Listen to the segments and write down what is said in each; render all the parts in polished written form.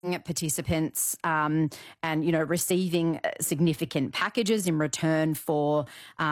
participants and receiving significant packages in return for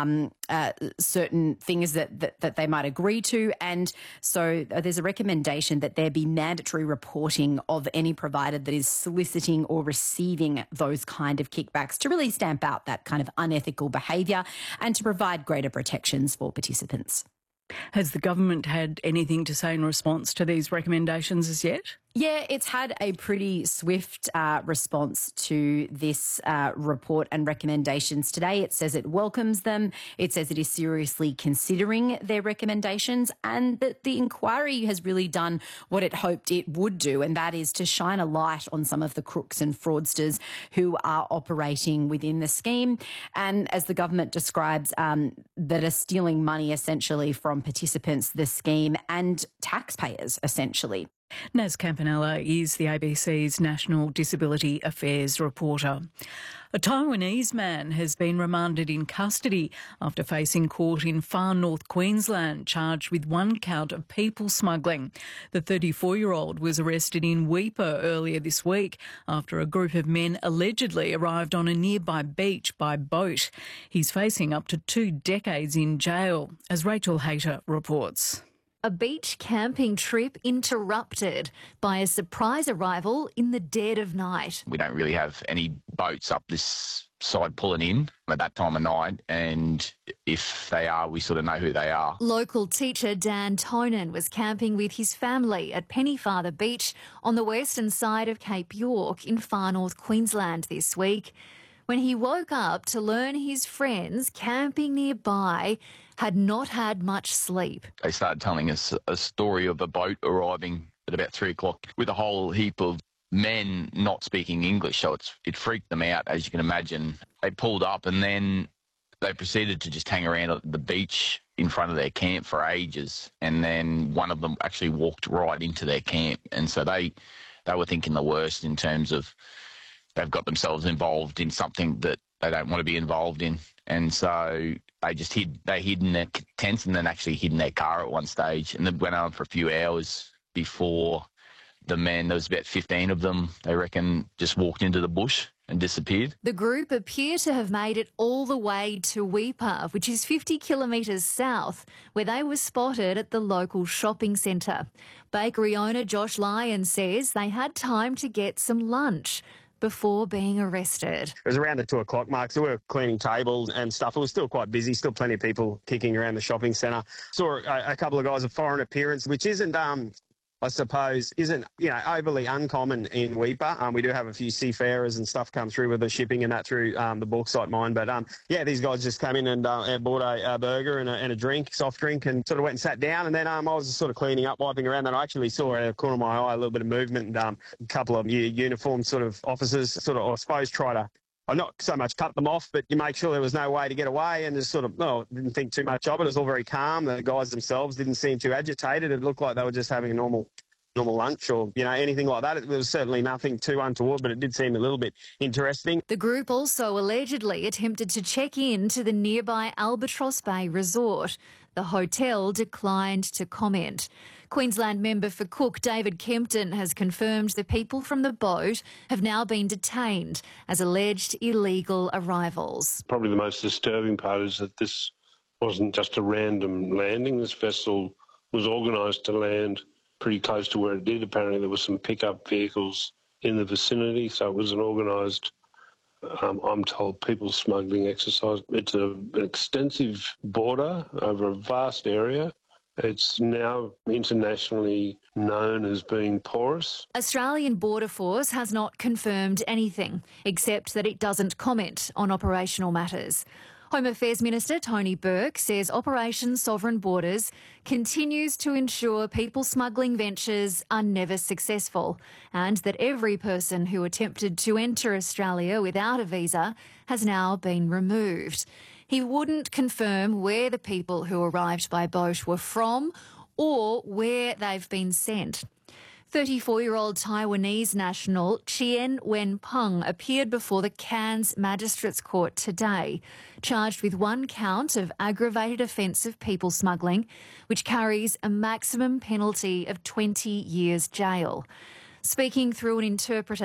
certain things that they might agree to. And so there's a recommendation that there be mandatory reporting of any provider that is soliciting or receiving those kind of kickbacks to really stamp out that kind of unethical behaviour and to provide greater protections for participants. Has the government had anything to say in response to these recommendations as yet? Yeah, it's had a pretty swift response to this report and recommendations today. It says it welcomes them. It says it is seriously considering their recommendations and that the inquiry has really done what it hoped it would do, and that is to shine a light on some of the crooks and fraudsters who are operating within the scheme. And as the government describes, that are stealing money essentially from participants, the scheme and taxpayers essentially. Naz Campanella is the ABC's National Disability Affairs reporter. A Taiwanese man has been remanded in custody after facing court in far north Queensland, charged with one count of people smuggling. The 34-year-old was arrested in Weipa earlier this week after a group of men allegedly arrived on a nearby beach by boat. He's facing up to 2 decades in jail, as Rachel Hayter reports. A beach camping trip interrupted by a surprise arrival in the dead of night. We don't really have any boats up this side pulling in at that time of night, and if they are, we sort of know who they are. Local teacher Dan Tonin was camping with his family at Pennyfather Beach on the western side of Cape York in far north Queensland this week, when he woke up to learn his friends camping nearby had not had much sleep. They started telling us a story of a boat arriving at about 3 o'clock with a whole heap of men not speaking English, so it freaked them out, as you can imagine. They pulled up and then they proceeded to just hang around at the beach in front of their camp for ages, and then one of them actually walked right into their camp, and so they were thinking the worst in terms of they've got themselves involved in something that they don't want to be involved in. And so they just hid in their tents and then actually hid in their car at one stage, and then went on for a few hours before the men, there was about 15 of them, they reckon, just walked into the bush and disappeared. The group appear to have made it all the way to Weipa, which is 50 kilometres south, where they were spotted at the local shopping centre. Bakery owner Josh Lyon says they had time to get some lunch before being arrested. It was around the 2 o'clock mark, so we were cleaning tables and stuff. It was still quite busy, still plenty of people kicking around the shopping centre. Saw a couple of guys of foreign appearance, which isn't, I suppose, isn't overly uncommon in Weipa. We do have a few seafarers and stuff come through with the shipping and that through the bauxite mine. But these guys just came in and bought a burger and a drink, soft drink, and sort of went and sat down. And then I was just sort of cleaning up, wiping around. And I actually saw out of the corner of my eye a little bit of movement, and a couple of uniformed sort of officers sort of, I suppose, try to, not so much cut them off, but you make sure there was no way to get away, and just sort of, didn't think too much of it. It was all very calm. The guys themselves didn't seem too agitated. It looked like they were just having a normal lunch or, anything like that. It was certainly nothing too untoward, but it did seem a little bit interesting. The group also allegedly attempted to check in to the nearby Albatross Bay resort. The hotel declined to comment. Queensland member for Cook, David Kempton, has confirmed the people from the boat have now been detained as alleged illegal arrivals. Probably the most disturbing part is that this wasn't just a random landing. This vessel was organised to land pretty close to where it did. Apparently there were some pickup vehicles in the vicinity, so it was an organised, I'm told, people smuggling exercise. It's an extensive border over a vast area. It's now internationally known as being porous. Australian Border Force has not confirmed anything, except that it doesn't comment on operational matters. Home Affairs Minister Tony Burke says Operation Sovereign Borders continues to ensure people smuggling ventures are never successful, and that every person who attempted to enter Australia without a visa has now been removed. He wouldn't confirm where the people who arrived by boat were from or where they've been sent. 34-year-old Taiwanese national Chien Wen-peng appeared before the Cairns Magistrates Court today, charged with one count of aggravated offence of people smuggling, which carries a maximum penalty of 20 years jail. Speaking through an interpreter,